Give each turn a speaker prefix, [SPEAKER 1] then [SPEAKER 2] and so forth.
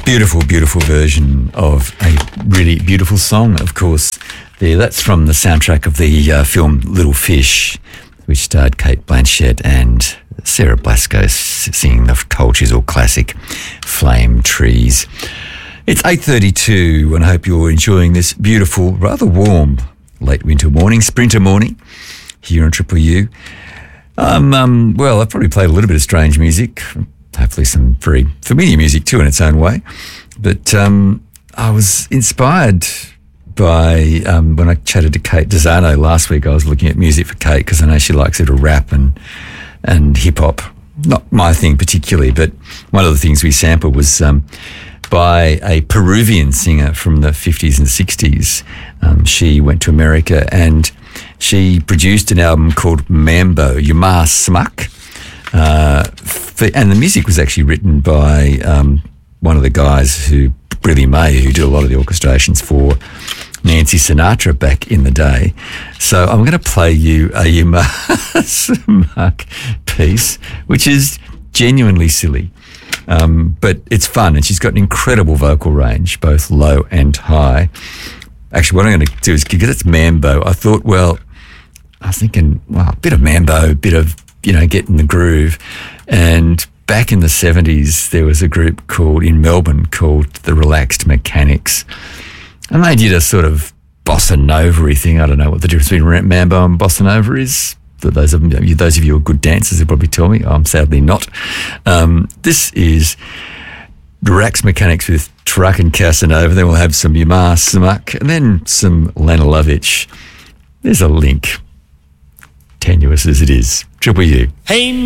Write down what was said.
[SPEAKER 1] Beautiful, beautiful version of a really beautiful song, of course. There, that's from the soundtrack of the film Little Fish, which starred Cate Blanchett and Sarah Blasco singing the Cold Chisel classic Flame Trees. It's 8:32 and I hope you're enjoying this beautiful, rather warm late winter morning, sprinter morning here on Triple U. Well, I've probably played a little bit of strange music, hopefully some very familiar music too in its own way. But I was inspired by, when I chatted to Kate Desano last week, I was looking at music for Kate because I know she likes a bit of rap and hip-hop. Not my thing particularly, but one of the things we sampled was by a Peruvian singer from the 50s and 60s. She went to America and she produced an album called Mambo, Yuma Smuck. And the music was actually written by one of the guys Briley May, who did a lot of the orchestrations for Nancy Sinatra back in the day. So I'm going to play you a Yuma Smuck piece, which is genuinely silly. But it's fun, and she's got an incredible vocal range, both low and high. Actually, what I'm going to do is, because it's Mambo, I thought, I was thinking, a bit of Mambo, a bit of, get in the groove. And back in the 70s, there was a group in Melbourne called the Relaxed Mechanics. And they did a sort of bossa nova-y thing. I don't know what the difference between Mambo and bossa nova is. Those of you who are good dancers will probably tell me. I'm sadly not. This is Relaxed Mechanics with Truck and Casanova. Then we'll have some Yuma Smuck and then some Lana Lovitch. There's a link. Tenuous as it is. Triple U.
[SPEAKER 2] Hey.